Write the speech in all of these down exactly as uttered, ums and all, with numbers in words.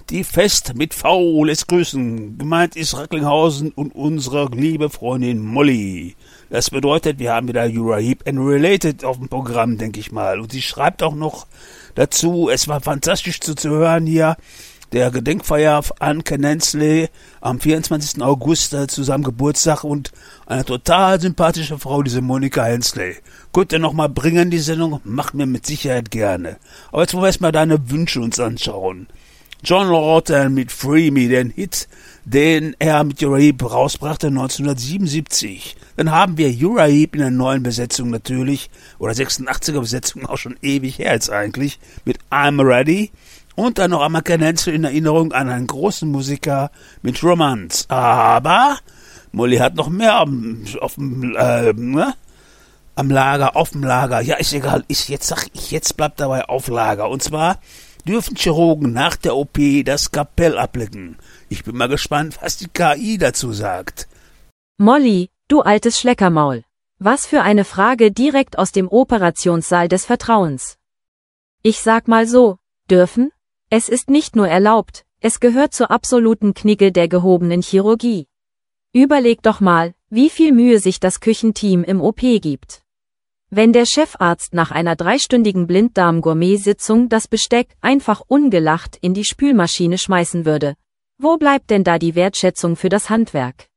die Fest mit V lässt grüßen. Gemeint ist Recklinghausen und unsere liebe Freundin Molly. Das bedeutet, wir haben wieder Uriah Heep and Related auf dem Programm, denke ich mal. Und sie schreibt auch noch dazu, es war fantastisch zu, zu hören hier, der Gedenkfeier an Ken Hensley am vierundzwanzigsten August äh, zu seinem Geburtstag und eine total sympathische Frau, diese Monika Hensley. Könnt ihr noch mal bringen, die Sendung? Macht mir mit Sicherheit gerne. Aber jetzt wollen wir erstmal deine Wünsche uns anschauen. John Lawton mit Free Me, den Hit, den er mit Uriah Heep rausbrachte neunzehnhundertsiebenundsiebzig. Dann haben wir Uriah Heep in der neuen Besetzung natürlich, oder sechsundachtziger Besetzung, auch schon ewig her jetzt eigentlich, mit I'm Ready. Und dann noch einmal Ken Hensley in Erinnerung an einen großen Musiker mit Romance. Aber Molly hat noch mehr am, auf dem, äh, ne? am Lager, auf dem Lager. Ja, ist egal, ist jetzt sag ich, jetzt bleibt dabei auf Lager. Und zwar dürfen Chirurgen nach der O P das Skalpell ablecken. Ich bin mal gespannt, was die K I dazu sagt. Molly, du altes Schleckermaul. Was für eine Frage direkt aus dem Operationssaal des Vertrauens. Ich sag mal so, dürfen? Es ist nicht nur erlaubt, es gehört zur absoluten Knigge der gehobenen Chirurgie. Überleg doch mal, wie viel Mühe sich das Küchenteam im O P gibt. Wenn der Chefarzt nach einer dreistündigen Blinddarm-Gourmet-Sitzung das Besteck einfach ungelacht in die Spülmaschine schmeißen würde, wo bleibt denn da die Wertschätzung für das Handwerk?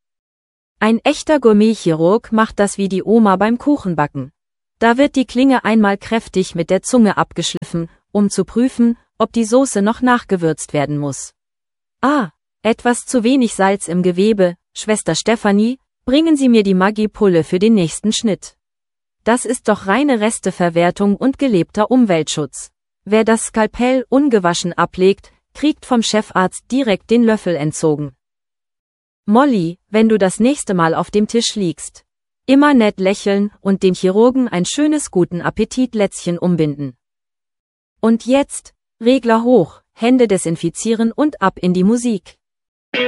Ein echter Gourmet-Chirurg macht das wie die Oma beim Kuchenbacken. Da wird die Klinge einmal kräftig mit der Zunge abgeschliffen, um zu prüfen, ob die Soße noch nachgewürzt werden muss. Ah, etwas zu wenig Salz im Gewebe, Schwester Stefanie, bringen Sie mir die Maggi-Pulle für den nächsten Schnitt. Das ist doch reine Resteverwertung und gelebter Umweltschutz. Wer das Skalpell ungewaschen ablegt, kriegt vom Chefarzt direkt den Löffel entzogen. Molly, wenn du das nächste Mal auf dem Tisch liegst, immer nett lächeln und dem Chirurgen ein schönes guten Appetit-Lätzchen umbinden. Und jetzt, Regler hoch, Hände desinfizieren und ab in die Musik.